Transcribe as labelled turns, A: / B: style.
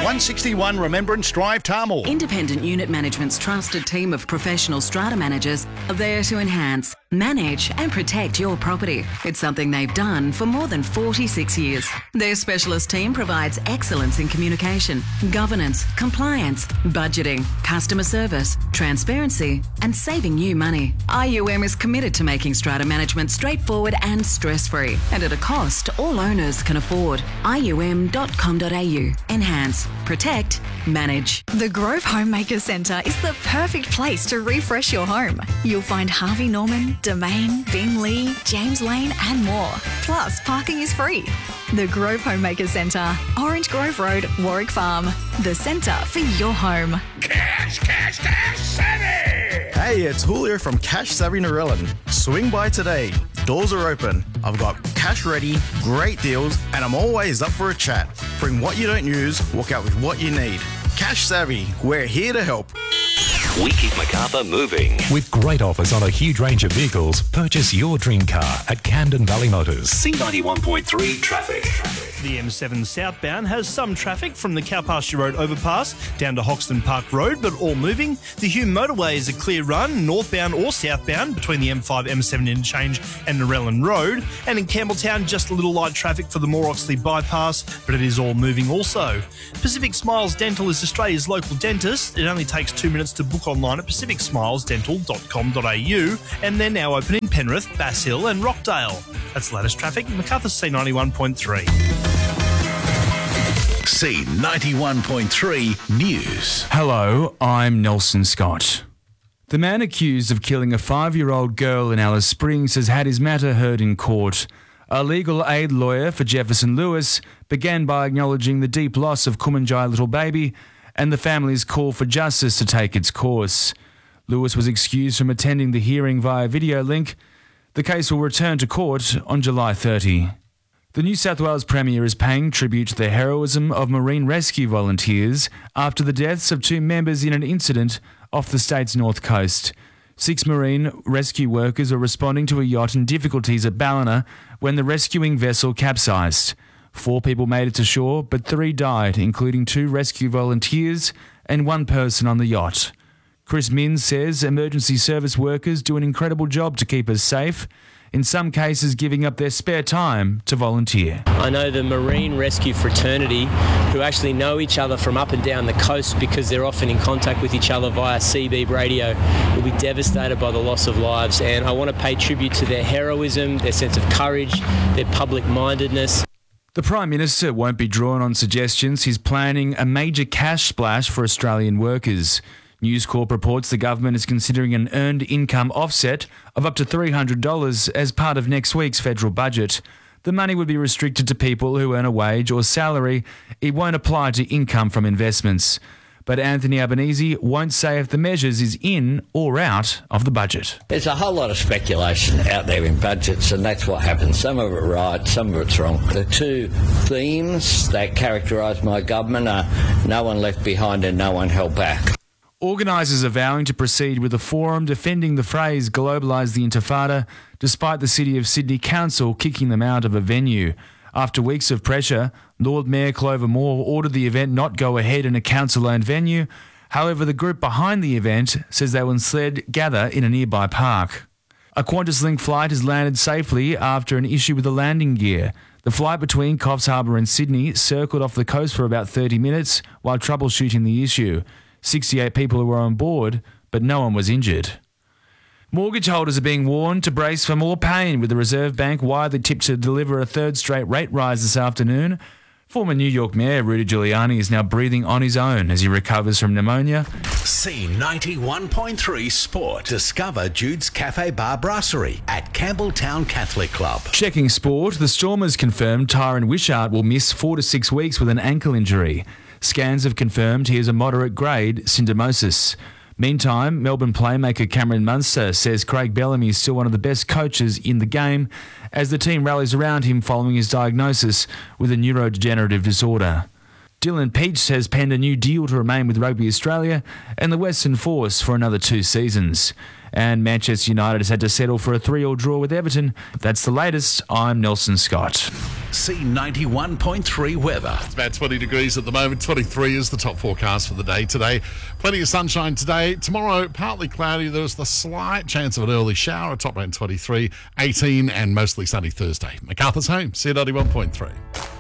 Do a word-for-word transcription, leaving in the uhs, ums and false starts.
A: one sixty-one Remembrance Drive, Tamil.
B: Independent Unit Management's trusted team of professional strata managers are there to enhance, manage and protect your property. It's something they've done for more than forty-six years. Their specialist team provides excellence in communication, governance, compliance, budgeting, customer service, transparency and saving you money. I U M is committed to making strata management straightforward and stress-free and at a cost all owners can afford. I U M dot com dot A U. Enhance, protect, manage.
C: The Grove Homemaker Centre is the perfect place to refresh your home. You'll find Harvey Norman, Domain, Bing Lee, James Lane and more. Plus, parking is free. The Grove Homemaker Centre, Orange Grove Road, Warwick Farm. The centre for your home.
A: Cash, cash, cash, savvy!
D: Hey, it's Julio from Cash Savvy Narellan. Swing by today. Doors are open. I've got cash ready, great deals, and I'm always up for a chat. Bring what you don't use, walk out with what you need. Cash Savvy, we're here to help.
E: We keep Macarthur moving.
F: With great offers on a huge range of vehicles, purchase your dream car at Camden Valley Motors.
E: C ninety-one point three traffic.
G: The M seven southbound has some traffic from the Cowpasture Road overpass down to Hoxton Park Road, but all moving. The Hume motorway is a clear run, northbound or southbound, between the M five M seven interchange and Narellan Road. And in Campbelltown, just a little light traffic for the Moore Oxley bypass, but it is all moving also. Pacific Smiles Dental is Australia's local dentist. It only takes two minutes to book online at pacific smiles dental dot com dot a u, and they're now open in Penrith, Bass Hill and Rockdale. That's the latest traffic. Macarthur C ninety-one point three.
A: C ninety-one point three News.
H: Hello, I'm Nelson Scott. The man accused of killing a five-year-old girl in Alice Springs has had his matter heard in court. A legal aid lawyer for Jefferson Lewis began by acknowledging the deep loss of Kumanjai little baby and the family's call for justice to take its course. Lewis was excused from attending the hearing via video link. The case will return to court on July thirtieth. The New South Wales Premier is paying tribute to the heroism of marine rescue volunteers after the deaths of two members in an incident off the state's north coast. Six marine rescue workers were responding to a yacht in difficulties at Ballina when the rescuing vessel capsized. Four people made it to shore, but three died, including two rescue volunteers and one person on the yacht. Chris Minns says emergency service workers do an incredible job to keep us safe, in some cases giving up their spare time to volunteer.
I: I know the Marine Rescue Fraternity, who actually know each other from up and down the coast because they're often in contact with each other via C B radio, will be devastated by the loss of lives, and I want to pay tribute to their heroism, their sense of courage, their public-mindedness.
H: The Prime Minister won't be drawn on suggestions he's planning a major cash splash for Australian workers. News Corp reports the government is considering an earned income offset of up to three hundred dollars as part of next week's federal budget. The money would be restricted to people who earn a wage or salary. It won't apply to income from investments. But Anthony Albanese won't say if the measures is in or out of the budget.
J: There's a whole lot of speculation out there in budgets, and that's what happens. Some of it right, some of it's wrong. The two themes that characterise my government are no one left behind and no one held back.
H: Organisers are vowing to proceed with a forum defending the phrase globalise the intifada, despite the City of Sydney Council kicking them out of a venue. After weeks of pressure, Lord Mayor Clover Moore ordered the event not go ahead in a council-owned venue. However, the group behind the event says they will instead gather in a nearby park. A QantasLink flight has landed safely after an issue with the landing gear. The flight between Coffs Harbour and Sydney circled off the coast for about thirty minutes while troubleshooting the issue. sixty-eight people were on board, but no one was injured. Mortgage holders are being warned to brace for more pain, with the Reserve Bank widely tipped to deliver a third straight rate rise this afternoon. Former New York Mayor Rudy Giuliani is now breathing on his own as he recovers from pneumonia.
A: C ninety-one point three Sport. Discover Jude's Cafe Bar Brasserie at Campbelltown Catholic Club.
H: Checking sport, the Stormers confirmed Tyron Wishart will miss four to six weeks with an ankle injury. Scans have confirmed he has a moderate-grade syndesmosis. Meantime, Melbourne playmaker Cameron Munster says Craig Bellamy is still one of the best coaches in the game as the team rallies around him following his diagnosis with a neurodegenerative disorder. Dylan Peach has penned a new deal to remain with Rugby Australia and the Western Force for another two seasons. And Manchester United has had to settle for a three-all draw with Everton. That's the latest. I'm Nelson Scott.
A: C ninety-one point three weather.
K: It's about twenty degrees at the moment. twenty-three is the top forecast for the day today. Plenty of sunshine today. Tomorrow, partly cloudy. There's the slight chance of an early shower. Top around twenty-three, eighteen and mostly sunny Thursday. MacArthur's home, C ninety-one point three.